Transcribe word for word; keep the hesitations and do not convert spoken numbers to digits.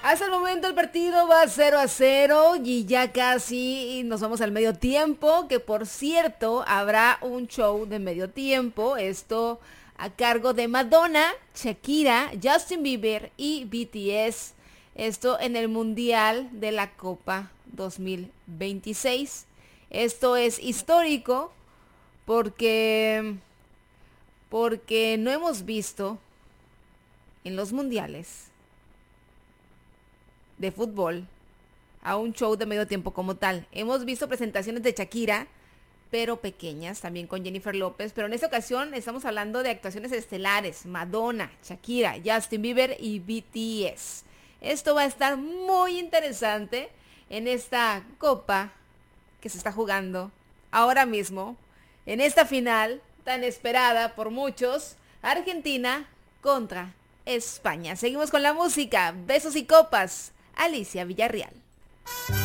Hasta el momento el partido va cero a cero y ya casi nos vamos al medio tiempo, que por cierto habrá un show de medio tiempo, esto a cargo de Madonna, Shakira, Justin Bieber y B T S, esto en el Mundial de la Copa dos mil veintiséis. Esto es histórico porque, porque no hemos visto en los mundiales de fútbol a un show de medio tiempo como tal. Hemos visto presentaciones de Shakira, pero pequeñas, también con Jennifer López, pero en esta ocasión estamos hablando de actuaciones estelares: Madonna, Shakira, Justin Bieber y B T S. Esto va a estar muy interesante en esta copa que se está jugando ahora mismo, en esta final tan esperada por muchos, Argentina contra España. Seguimos con la música, besos y copas. Alicia Villarreal.